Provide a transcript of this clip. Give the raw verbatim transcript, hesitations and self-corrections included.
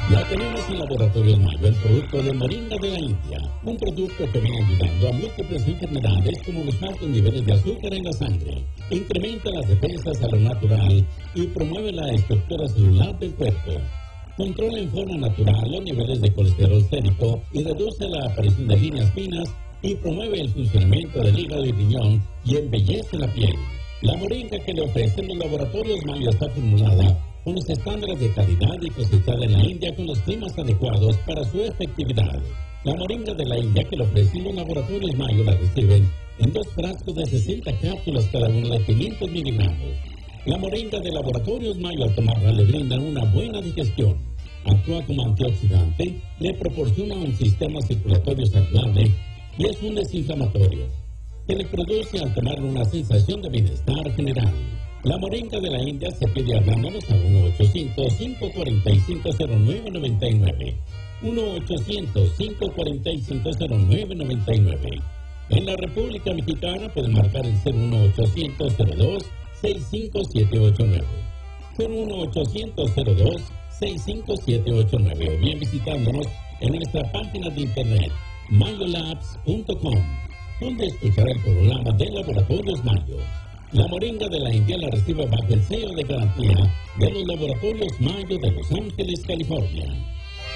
Ya tenemos en Laboratorios Mayo el producto de Moringa de la India, un producto que viene ayudando a múltiples enfermedades como los altos niveles de azúcar en la sangre, incrementa las defensas a lo natural y promueve la estructura celular del cuerpo. Controla en forma natural los niveles de colesterol sérico y reduce la aparición de líneas finas y promueve el funcionamiento del hígado y riñón y embellece la piel. La moringa que le ofrecen los Laboratorios Mayo está formulada con los estándares de calidad y cosechada en la India con los climas adecuados para su efectividad. La moringa de la India que le ofrecen los Laboratorios Mayo la reciben en dos frascos de sesenta cápsulas cada uno de quinientos miligramos. La moringa de Laboratorios Mayo al tomarla le brinda una buena digestión, actúa como antioxidante, le proporciona un sistema circulatorio saludable y es un desinflamatorio, que le produce al tomarlo una sensación de bienestar general. La moringa de la India se pide hablándonos a uno ochocientos, cinco cuatro cinco, cero nueve nueve nueve. uno ochocientos, cinco cuatro cinco, cero nueve nueve nueve. En la República Mexicana pueden marcar el cero uno ochocientos, cero dos, seis cinco siete ocho nueve. cero uno ochocientos, cero dos, seis cinco siete ocho nueve. O bien visitándonos en nuestra página de internet mayolabs punto com, donde escuchará el programa de Laboratorios Mayo. La moringa de la India la recibe bajo el sello de garantía de los Laboratorios Mayo de Los Ángeles, California.